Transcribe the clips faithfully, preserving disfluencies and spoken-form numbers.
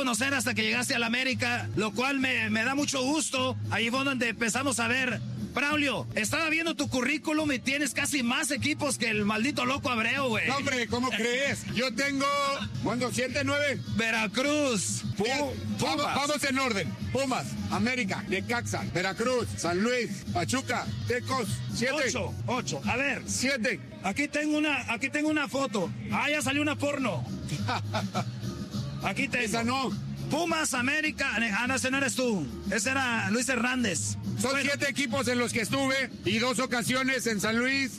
conocer hasta que llegaste a la América, lo cual me, me da mucho gusto. Ahí fue donde empezamos a ver. Braulio, estaba viendo tu currículum y tienes casi más equipos que el maldito loco Abreu, güey. No, hombre, ¿cómo crees? Yo tengo, ¿cuándo? ¿Siete, nueve? Veracruz. Pum, vamos, vamos en orden. Pumas, América, Necaxa, Veracruz, San Luis, Pachuca, Tecos, siete. Ocho, ocho. A ver. Siete. Aquí tengo una, aquí tengo una foto. Ah, ya salió una porno. Aquí tengo. Esa no. Pumas, América. Ah, no, ese no eres tú. Ese era Luis Hernández. Son bueno. siete equipos en los que estuve y dos ocasiones en San Luis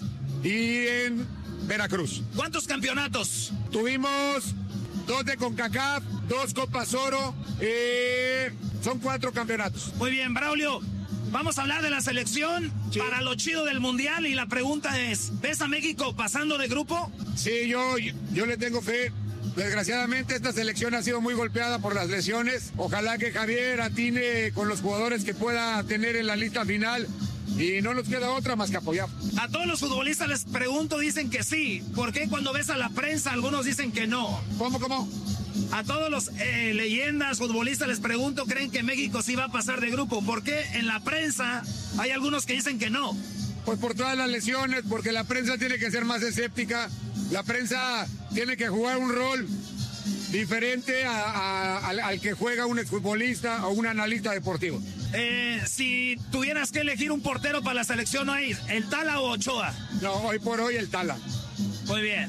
y en Veracruz. ¿Cuántos campeonatos? Tuvimos dos de CONCACAF, dos Copas Oro, eh, son cuatro campeonatos. Muy bien, Braulio. Vamos a hablar de la selección sí. para lo chido del Mundial y la pregunta es, ¿ves a México pasando de grupo? Sí, yo, yo le tengo fe. Desgraciadamente esta selección ha sido muy golpeada por las lesiones. Ojalá que Javier atine con los jugadores que pueda tener en la lista final y no nos queda otra más que apoyar. A todos los futbolistas les pregunto, dicen que sí. ¿Por qué cuando ves a la prensa algunos dicen que no? ¿Cómo, cómo? A todos los eh, leyendas futbolistas les pregunto, ¿creen que México sí va a pasar de grupo? ¿Por qué en la prensa hay algunos que dicen que no? Pues por todas las lesiones, porque la prensa tiene que ser más escéptica. La prensa tiene que jugar un rol diferente a, a, al, al que juega un exfutbolista o un analista deportivo. Eh, si tuvieras que elegir un portero para la selección hoy, ¿el Tala o Ochoa? No, hoy por hoy el Tala. Muy bien.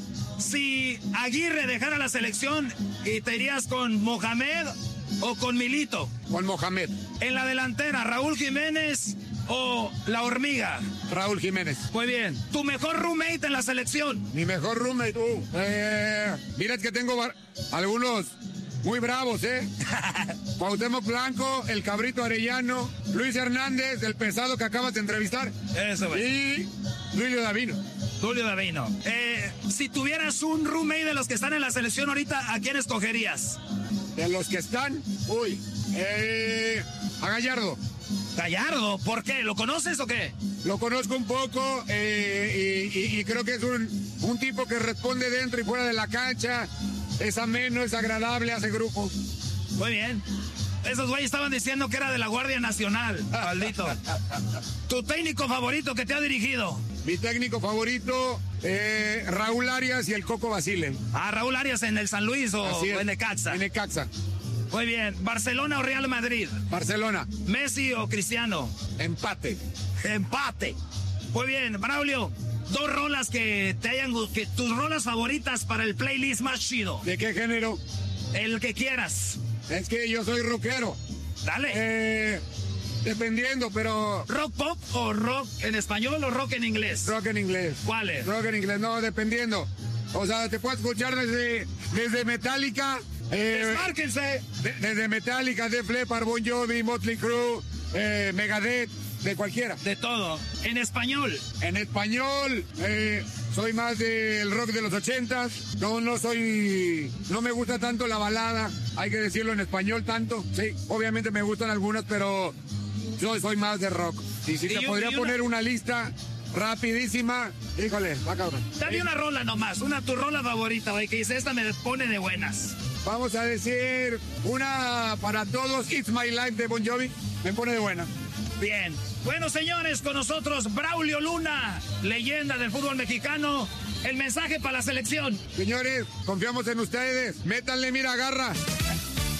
Si Aguirre dejara la selección, ¿y te irías con Mohamed o con Milito? Con Mohamed. En la delantera, Raúl Jiménez o La Hormiga. Raúl Jiménez. Muy bien. ¿Tu mejor roommate en la selección? Mi mejor roommate, uh, eh, mira que tengo algunos muy bravos, ¿eh? Cuauhtémoc Blanco, el Cabrito Arellano, Luis Hernández, el pesado que acabas de entrevistar. Eso, güey. Y Julio Davino. Julio Davino. Eh, si tuvieras un roommate de los que están en la selección ahorita, ¿a quién escogerías? De los que están, uy, eh, a Gallardo. Gallardo, ¿por qué? ¿Lo conoces o qué? Lo conozco un poco eh, y, y, y creo que es un, un tipo que responde dentro y fuera de la cancha. Es ameno, es agradable, hace grupo. Muy bien. Esos güeyes estaban diciendo que era de la Guardia Nacional, maldito. ¿Tu técnico favorito que te ha dirigido? Mi técnico favorito, eh, Raúl Arias y el Coco Basile. Ah, Raúl Arias en el San Luis o, o en Necaxa. En Necaxa. Muy bien. ¿Barcelona o Real Madrid? Barcelona. ¿Messi o Cristiano? Empate. Empate. Muy bien, Braulio. Dos rolas que te hayan... que tus rolas favoritas para el playlist más chido. ¿De qué género? El que quieras. Es que yo soy rockero. Dale. Eh, dependiendo, pero... ¿Rock pop o rock en español o rock en inglés? Rock en inglés. ¿Cuál es? Rock en inglés, no, dependiendo. O sea, te puedo escuchar desde, desde Metallica... Eh, Desmárquense. De, desde Metallica, Def Leppard, Bon Jovi, Motley Crue, eh, Megadeth, de cualquiera. De todo. ¿En español? En español, eh, soy más del rock de los ochentas. No, no soy... No me gusta tanto la balada, hay que decirlo en español tanto. Sí, obviamente me gustan algunas, pero yo soy más de rock. Y si y te yo, podría una... poner una lista... rapidísima, híjole, va cabrón. Dame una rola nomás, una tu rola favorita, güey, que dice, esta me pone de buenas. Vamos a decir, una para todos, It's My Life de Bon Jovi, me pone de buena. Bien. Bueno, señores, con nosotros Braulio Luna, leyenda del fútbol mexicano. El mensaje para la selección. Señores, confiamos en ustedes, métanle, mira, garra.